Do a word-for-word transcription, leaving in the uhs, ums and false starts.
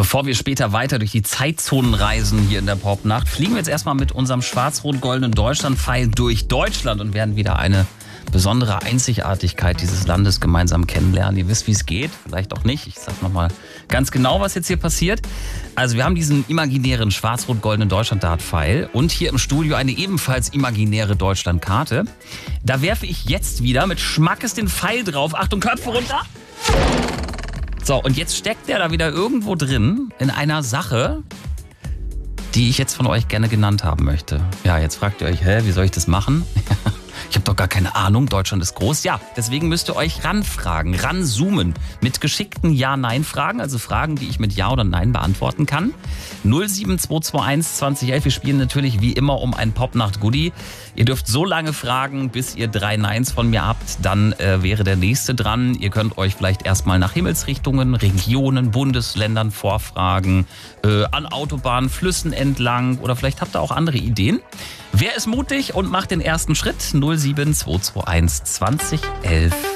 Bevor wir später weiter durch die Zeitzonen reisen hier in der Popnacht, fliegen wir jetzt erstmal mit unserem schwarz-rot-goldenen Deutschland-Pfeil durch Deutschland und werden wieder eine besondere Einzigartigkeit dieses Landes gemeinsam kennenlernen. Ihr wisst, wie es geht, vielleicht auch nicht. Ich sag nochmal ganz genau, was jetzt hier passiert. Also wir haben diesen imaginären schwarz-rot-goldenen Deutschland-Dart-Pfeil und hier im Studio eine ebenfalls imaginäre Deutschland-Karte. Da werfe ich jetzt wieder mit Schmackes den Pfeil drauf. Achtung, Köpfe runter! So, und jetzt steckt der da wieder irgendwo drin in einer Sache, die ich jetzt von euch gerne genannt haben möchte. Ja, jetzt fragt ihr euch, hä, wie soll ich das machen? Ich habe doch gar keine Ahnung, Deutschland ist groß. Ja, deswegen müsst ihr euch ranfragen, ranzoomen mit geschickten Ja-Nein-Fragen, also Fragen, die ich mit Ja oder Nein beantworten kann. null sieben zwei zwei eins zwanzig elf. Wir spielen natürlich wie immer um ein Popnacht-Goodie. Ihr dürft so lange fragen, bis ihr drei Neins von mir habt. Dann äh, wäre der nächste dran. Ihr könnt euch vielleicht erstmal nach Himmelsrichtungen, Regionen, Bundesländern vorfragen, äh, an Autobahnen, Flüssen entlang oder vielleicht habt ihr auch andere Ideen. Wer ist mutig und macht den ersten Schritt? null sieben zwei zwei eins zwanzig elf.